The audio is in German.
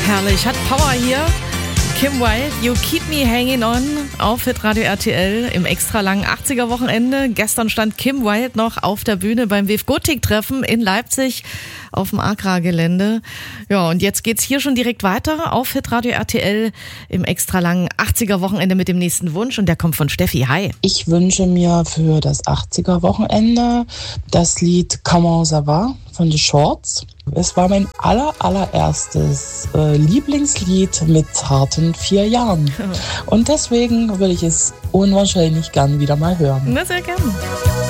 Herrlich, hat Power hier. Kim Wilde, You Keep Me Hanging On auf Hitradio RTL im extra langen 80er-Wochenende. Gestern stand Kim Wilde noch auf der Bühne beim WF Gotik-Treffen in Leipzig auf dem Agra-Gelände. Ja, und jetzt geht's hier schon direkt weiter auf Hitradio RTL im extra langen 80er-Wochenende mit dem nächsten Wunsch. Und der kommt von Steffi. Hi. Ich wünsche mir für das 80er-Wochenende das Lied Comment ça va von The Shorts. Es war mein allererstes Lieblingslied mit zarten 4 Jahren. Und deswegen würde ich es unwahrscheinlich gern wieder mal hören. Na, sehr gern.